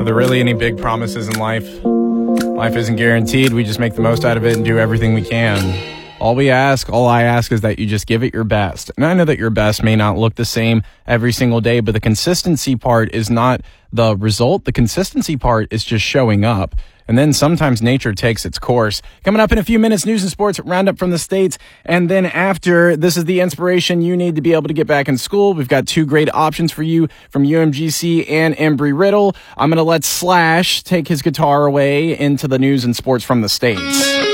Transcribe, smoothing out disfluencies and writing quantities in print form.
Are there really any big promises in life? Life isn't guaranteed. We just make the most out of it and do everything we can. All I ask is that you just give it your best. And I know that your best may not look the same every single day, but the consistency part is not the result. The consistency part is just showing up. And then sometimes nature takes its course. Coming up in a few minutes, news and sports roundup from the States. And then after, this is the inspiration you need to be able to get back in school. We've got two great options for you from UMGC and Embry-Riddle. I'm going to let Slash take his guitar away into the news and sports from the States.